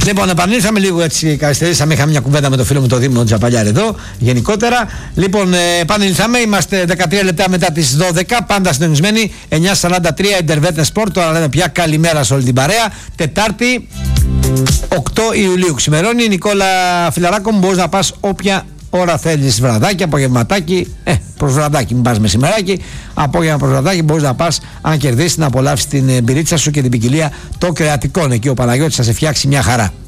Λοιπόν, επανήλθαμε λίγο έτσι, καθυστερήσαμε. Είχαμε μια κουβέντα με το φίλο μου τον Δήμο Τζαπαλιάρη εδώ, γενικότερα. Λοιπόν, επανήλθαμε. Είμαστε 13 λεπτά μετά τις 12. Πάντα συντονισμένοι. 9:43 Intervete Sport. Τώρα λέμε πια καλημέρα σε όλη την παρέα. Τετάρτη 8 Ιουλίου. Ξημερώνει. Νικόλα Φιλαράκο μου, μπορείς να πας όποια ώρα θέλεις, βραδάκι, απογευματάκι, προς βραδάκι, μην πας μεσημεράκι, απόγευμα προς βραδάκι μπορείς να πας, αν κερδίσεις, να απολαύσεις την μπυρίτσα σου και την ποικιλία των κρεατικών. Εκεί ο Παναγιώτης θα σε φτιάξει μια χαρά.